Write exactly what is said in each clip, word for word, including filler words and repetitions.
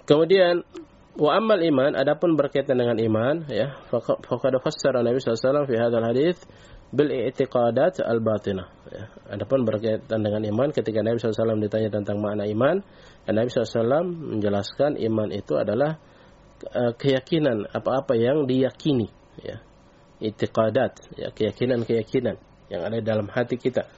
Kemudian wa ammal iman, adapun berkaitan dengan iman, ya, faqad fassara Nabi sallallahu alaihi wasallam fi hadzal hadits bil i'tiqadat al batinah. Ya, adapun berkaitan dengan iman, ketika Nabi sallallahu alaihi wasallam ditanya tentang makna iman, dan Nabi sallallahu alaihi wasallam menjelaskan iman itu adalah uh, keyakinan apa-apa yang diyakini, ya. I'tiqadat, ya, keyakinan-keyakinan yang ada dalam hati kita.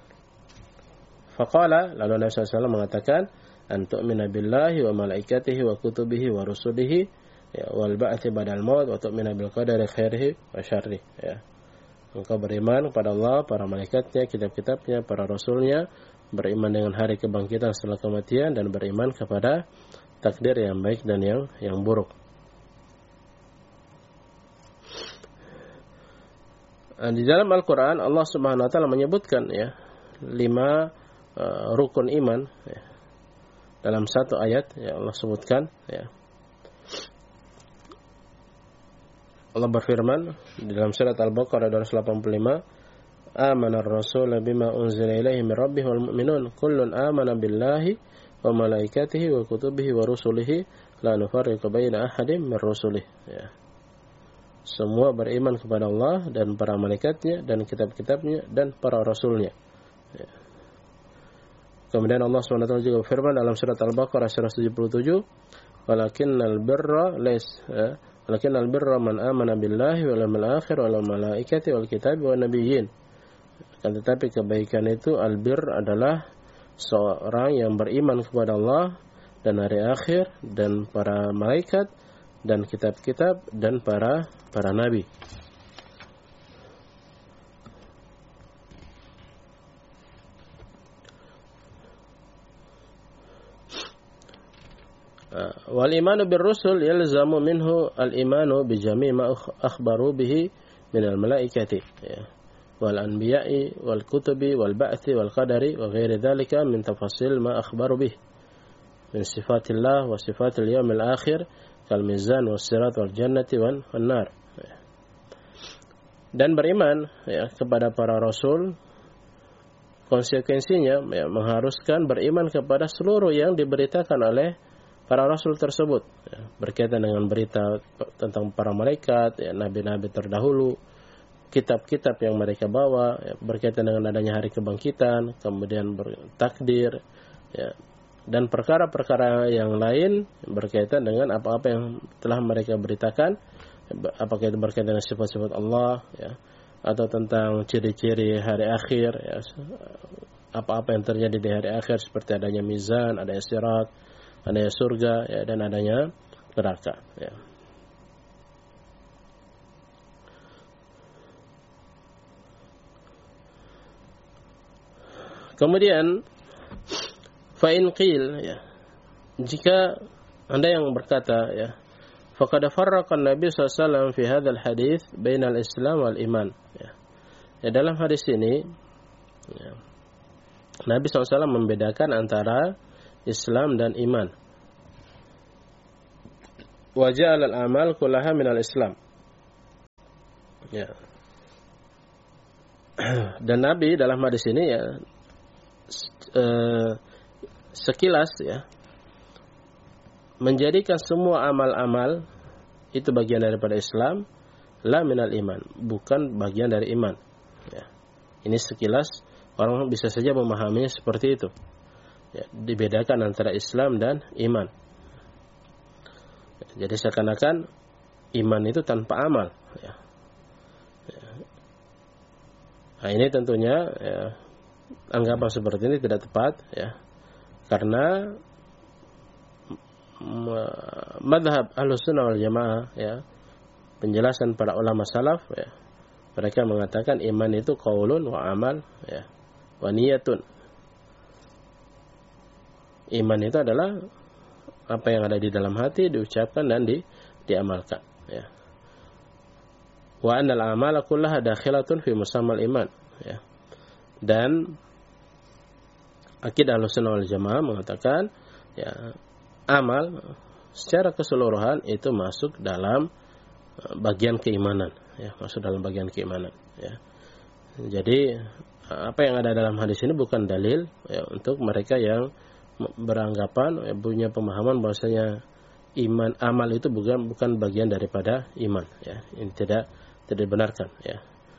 Faqala, lalu Nabi sallallahu alaihi wasallam mengatakan, an tu'mina billahi wa malaikatihi wa kutubihi wa rusulihi, ya, wal ba'thi ba'dal maut wa tu'mina bil qadari khairihi wa syarrihi, ya. Engkau beriman kepada Allah, para malaikatnya, kitab-kitabnya, para rasulnya, beriman dengan hari kebangkitan setelah kematian, dan beriman kepada takdir yang baik dan yang yang buruk. Di dalam Al-Quran Allah Subhanahu Wa Taala menyebutkan, ya, lima uh, rukun iman, ya. Dalam satu ayat, ya, Allah sebutkan, ya. Allah berfirman di dalam surat Al-Baqarah dua ratus delapan puluh lima, "Amana ar-rasul bima unzila ilaihi min rabbih wal mu'minun kullun amana billahi wa malaikatihi wa kutubihi wa rusulihi la nufarriqu baina ahadin min rusulihi." Ya. Semua beriman kepada Allah dan para malaikatnya dan kitab-kitabnya dan para rasulnya. Ya. Kemudian Allah subhanahu wa taala juga berfirman dalam surat Al-Baqarah seratus tujuh puluh tujuh, "Walakinnal birra lays ya, walakinnal birra man amana billahi wal yawmil akhir wal malaikati wal kitabi wan nabiyyin." Akan tetapi kebaikan itu, albir adalah seorang yang beriman kepada Allah dan hari akhir dan para malaikat dan kitab-kitab dan para para nabi. Wal imanu bir rusul yalzamu minhu al imanu bi jami' ma akhbaru bihi min al malaikati, ya, wal anbiya'i wal kutubi wal ba'thi wal qadari wa ghairi dhalika min tafasil ma akhbaru bihi min sifatillah wa sifatil yawmil akhir kal mizan was sirat wal jannati wan nar. Dan beriman, ya, kepada para rasul konsekuensinya, ya, mengharuskan beriman kepada seluruh yang diberitakan oleh para rasul tersebut, ya, berkaitan dengan berita tentang para malaikat, ya, nabi-nabi terdahulu, kitab-kitab yang mereka bawa, ya, berkaitan dengan adanya hari kebangkitan, kemudian bertakdir, ya, dan perkara-perkara yang lain berkaitan dengan apa-apa yang telah mereka beritakan, apakah itu berkaitan dengan sifat-sifat Allah, ya, atau tentang ciri-ciri hari akhir, ya, apa-apa yang terjadi di hari akhir seperti adanya mizan, adanya sirat, adanya surga, ya, dan adanya neraka, ya. Kemudian fa in qil, ya, jika Anda yang berkata, ya, faqad farraqa an-nabi sallallahu alaihi wasallam fi hadzal hadits bainal islam wal iman, ya. Ya, dalam hadis ini, ya, Nabi sallallahu alaihi wasallam membedakan antara Islam dan iman. Wa ja'ala al-amal kullaha minal Islam. Ya. Dan Nabi dalam hadis ini, ya, eh, sekilas, ya, menjadikan semua amal-amal itu bagian daripada Islam, la minal iman, bukan bagian dari iman, ya. Ini sekilas orang bisa saja memahaminya seperti itu, ya, dibedakan antara Islam dan iman. Ya, jadi seakan-akan iman itu tanpa amal, ya. Ya. Nah, ini tentunya, ya, anggapan seperti ini tidak tepat, ya, karena madhab Ahlussunnah wal Jamaah, ya, penjelasan para ulama salaf, ya, mereka mengatakan iman itu qaulun wa amal, ya, wa niyatun. Iman itu adalah apa yang ada di dalam hati, diucapkan dan di, diamalkan, ya. Wa annal a'mala kullaha dakhilatun fi musammal iman, ya. Dan akidah Ahlussunnah wal Jamaah mengatakan, ya, amal secara keseluruhan itu masuk dalam bagian keimanan, ya, masuk dalam bagian keimanan, ya. Jadi apa yang ada dalam hadis ini bukan dalil, ya, untuk mereka yang beranggapan, ya, punya pemahaman bahwasanya iman amal itu bukan bukan bagian daripada iman, ya. Ini tidak tidak dibenarkan, ya.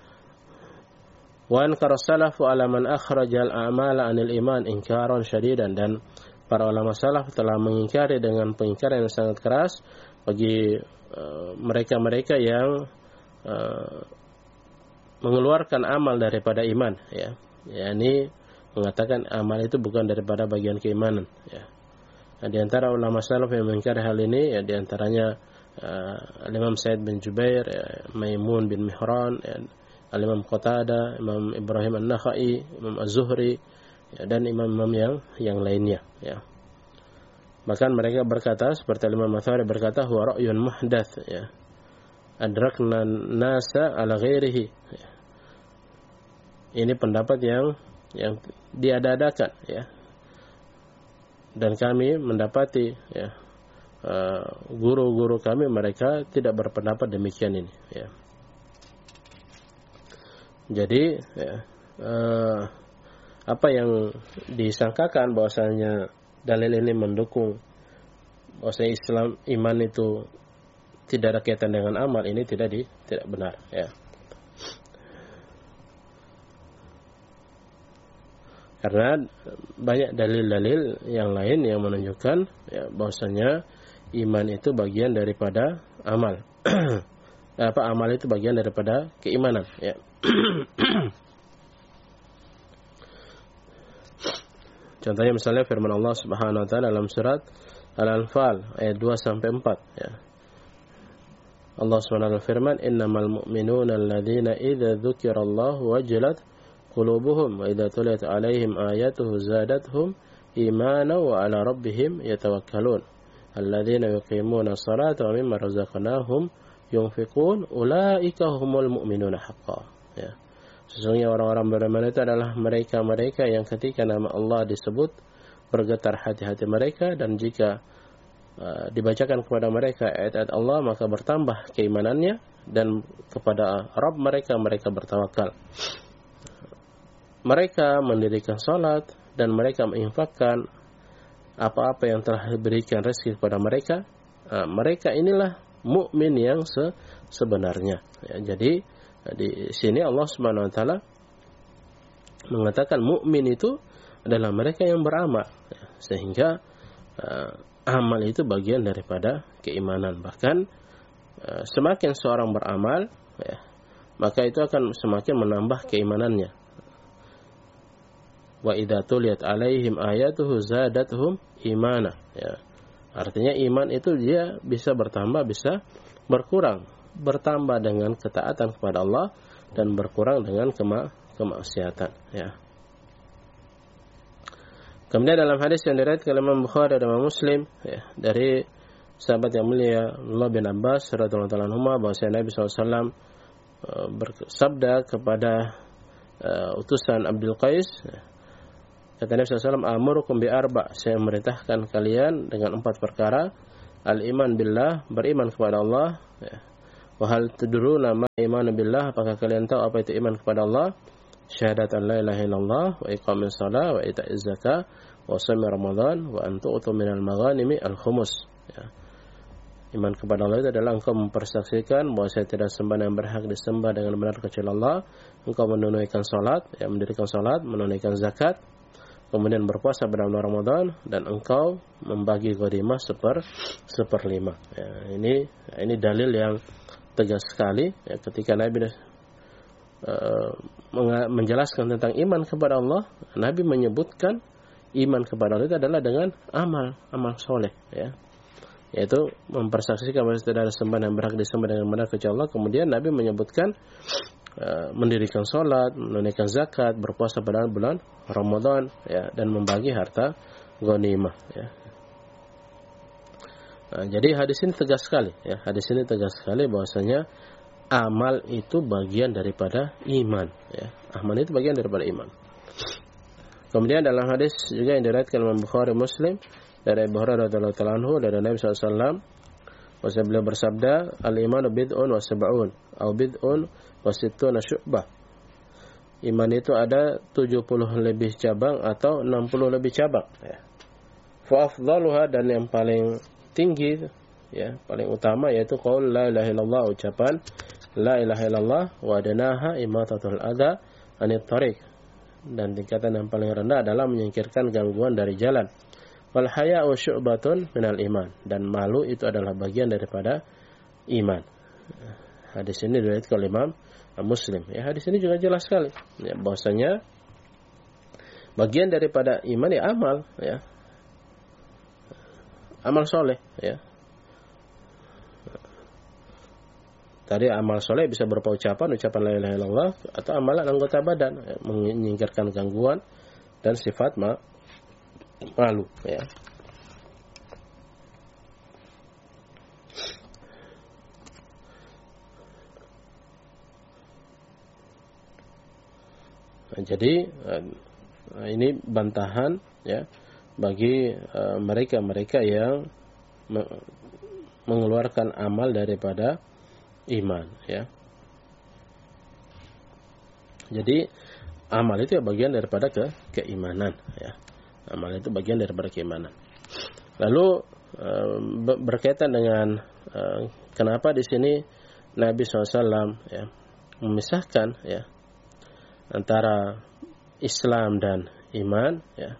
Wa ankara salafu ala man akhrajal a'mala 'anil iman inkaran syadidan, dan para ulama salaf telah mengingkari dengan pengingkaran yang sangat keras bagi uh, mereka-mereka yang uh, mengeluarkan amal daripada iman, ya. yakni mengatakan amal itu bukan daripada bagian keimanan, ya. Nah, di antara ulama salaf yang mengingkari hal ini, ya, di antaranya uh, Imam Sa'id bin Jubair, ya, Maimun bin Mihran, ya, Al-Imam Qatadah, Imam Ibrahim An-Nakhai, Imam Az-Zuhri, ya, dan imam-imam yang yang lainnya, ya. Bahkan mereka berkata seperti Imam Mathari berkata, huwa ra'yun muhdath, ya. Adrakna nasa ala ghairihi. Ya. Ini pendapat yang yang diada-adakan, ya. Dan kami mendapati, ya, uh, guru-guru kami mereka tidak berpendapat demikian ini, ya. Jadi, ya, uh, apa yang disangkakan bahwasanya dalil ini mendukung bahwasanya Islam iman itu tidak ada kaitan dengan amal, ini tidak di, tidak benar, ya. Karena banyak dalil-dalil yang lain yang menunjukkan, ya, bahwasanya iman itu bagian daripada amal. Apa amal itu bagian daripada keimanan, ya. Contohnya misalnya firman Allah Subhanahu wa taala dalam surat Al-Anfal ayat dua sampai empat, ya. Allah Subhanahu wa taala firman, "Innamal mu'minuna alladzina idza dzukirallahu wajilat qulubuhum wa idza tuliyat 'alaihim ayatuhu zadatuhum imanan wa 'ala rabbihim yatawakkalun. Alladzina yuqimuna as-salata wa mimma razaqnahum yunfiqun ulaika humul mu'minuna haqqan." Ya. Sesungguhnya orang-orang beriman itu adalah mereka-mereka yang ketika nama Allah disebut bergetar hati-hati mereka, dan jika uh, dibacakan kepada mereka ayat-ayat Allah maka bertambah keimanannya, dan kepada Rabb mereka mereka bertawakal. Mereka mendirikan salat dan mereka menginfakkan apa-apa yang telah diberikan rezeki kepada mereka. Uh, mereka inilah mukmin yang se- sebenarnya. Ya, jadi di sini Allah Subhanahu wa taala mengatakan mukmin itu adalah mereka yang beramal, ya, sehingga uh, amal itu bagian daripada keimanan. Bahkan uh, semakin seorang beramal, ya, maka itu akan semakin menambah keimanannya. Wa idza tuliyat 'alaihim ayatuhu zadatuhum imana, ya. Artinya iman itu dia bisa bertambah, bisa berkurang. Bertambah dengan ketaatan kepada Allah dan berkurang dengan kema- kemaksiatan, ya. Kemudian dalam hadis yang diriwayatkan oleh Imam Bukhari dan Imam Muslim, ya, dari sahabat yang mulia Abdullah bin Abbas radhiyallahu anhu bahwa Nabi sallallahu alaihi wasallam uh, bersabda kepada uh, utusan Abdul Qais, ya, kata Nabi sallallahu alaihi wasallam, "Amurukum bi arba', saya memerintahkan kalian dengan empat perkara. Al-iman billah, beriman kepada Allah, ya. Wa hal tadruna ma iman billah, apakah kalian tahu apa itu iman kepada Allah? Syahadatan la ilaha illallah wa iqamis shalah wa ita'iz zakah wa shaum ramadan wa an tu'tu minal maghanimi al-khumus." Ya. Iman kepada Allah itu adalah engkau mempersaksikan bahwa saya tidak sembah yang berhak disembah dengan benar kecuali Allah, engkau menunaikan salat, ya, mendirikan salat, menunaikan zakat, kemudian berpuasa pada bulan Ramadan, dan engkau membagi ghanimah seper seperlima. Ya, ini ini dalil yang tegas sekali, ya, ketika Nabi uh, menjelaskan tentang iman kepada Allah. Nabi menyebutkan iman kepada Allah itu adalah dengan amal amal soleh, ya, yaitu mempersaksikan bahwa tidak ada sembahan yang berhak disembah dengan benar kecuali Allah. Kemudian Nabi menyebutkan uh, mendirikan sholat, menunaikan zakat, berpuasa pada bulan Ramadan, ya, dan membagi harta ghanimah, ya. Nah, jadi hadis ini tegas sekali, ya. Hadis ini tegas sekali bahwasanya amal itu bagian daripada iman, ya. Amal itu bagian daripada iman. Kemudian dalam hadis juga yang diriwayatkan oleh Bukhari Muslim dari Abu Hurairah radhiyallahu ta'ala anhu dari Nabi sallallahu alaihi wasallam, bahwa beliau bersabda, "Al-imanu bid'un wa sab'un aw bid'un wa sittuna syu'bah." Iman itu ada tujuh puluh lebih cabang atau enam puluh lebih cabang, ya. Fa afdaluha, dan yang paling tinggi ya, paling utama yaitu qaul la ilaha illallah, ucapan la ilaha illallah, wa adnaha imatatul adza anit thariq, dan tingkatan yang paling rendah adalah menyingkirkan gangguan dari jalan. Wal haya'u syu'batun minal iman, dan malu itu adalah bagian daripada iman. Hadis ini diriwayatkan oleh Imam Muslim. Ya, hadis ini juga jelas sekali, ya, bahwasanya bagian daripada iman ya amal, ya, amal soleh, ya. Tadi amal soleh bisa berupa ucapan, ucapan la ilaha illallah, atau amalan anggota badan, ya, menyingkirkan gangguan dan sifat ma malu, ya. Nah, jadi nah, ini bantahan, ya, bagi uh, mereka-mereka yang me mengeluarkan amal daripada iman, ya. Jadi amal itu ya bagian daripada ke keimanan, ya. Amal itu bagian daripada keimanan. Lalu uh, berkaitan dengan uh, kenapa di sini Nabi shallallahu alaihi wasallam, ya, memisahkan, ya, antara Islam dan iman, ya.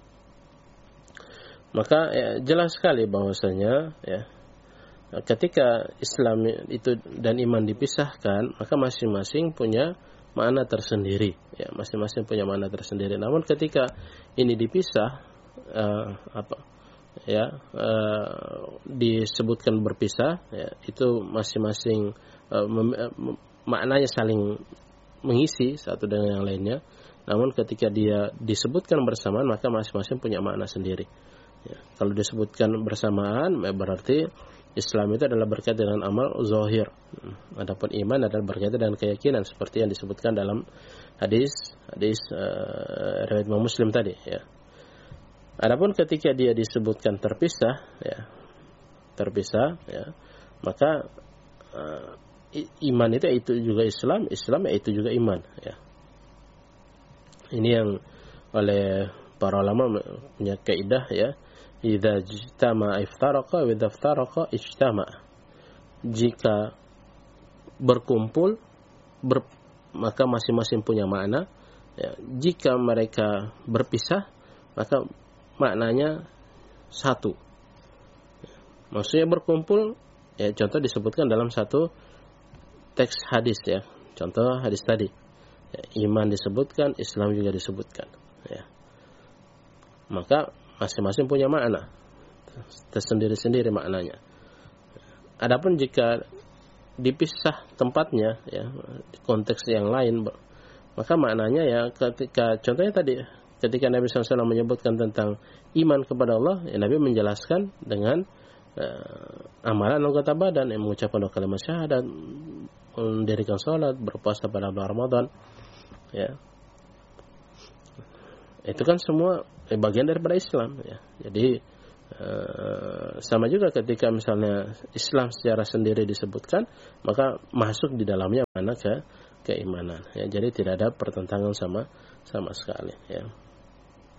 Maka ya, jelas sekali bahwasanya, ya, ketika Islam itu dan iman dipisahkan, maka masing-masing punya makna tersendiri, ya, masing-masing punya makna tersendiri. Namun ketika ini dipisah, uh, apa, ya, uh, disebutkan berpisah, ya, itu masing-masing uh, uh, maknanya saling mengisi satu dengan yang lainnya. Namun ketika dia disebutkan bersamaan, maka masing-masing punya makna sendiri. Ya, kalau disebutkan bersamaan, berarti Islam itu adalah berkaitan dengan amal zahir. Adapun iman adalah berkaitan dengan keyakinan, seperti yang disebutkan dalam hadis hadis uh, riwayat Imam Muslim tadi, ya. Adapun ketika dia disebutkan terpisah, ya, terpisah, ya, maka uh, iman itu itu juga Islam, Islam itu juga iman, ya. Ini yang oleh para ulama punya kaidah, ya, idza ijtama iftaraqa wa idza iftaraqa ijtama. Jika berkumpul ber, maka masing-masing punya makna, ya. Jika mereka berpisah, maka maknanya satu. Maksudnya berkumpul, ya, contoh disebutkan dalam satu teks hadis, ya. Contoh hadis tadi, ya, iman disebutkan, Islam juga disebutkan, ya. Maka masing-masing punya makna tersendiri-sendiri maknanya. Adapun jika dipisah tempatnya, ya, konteks yang lain, maka maknanya, ya, ketika contohnya tadi ketika Nabi shallallahu alaihi wasallam menyebutkan tentang iman kepada Allah, ya, Nabi menjelaskan dengan uh, amalan anggota badan, yang mengucapkan dua kalimat syahadat, mendirikan salat, berpuasa pada bulan Ramadan, ya. Itu kan semua bagian daripada Islam, ya. Jadi uh, sama juga ketika misalnya Islam secara sendiri disebutkan, maka masuk di dalamnya mana ke keimanan, ya. Jadi tidak ada pertentangan sama sama sekali, ya.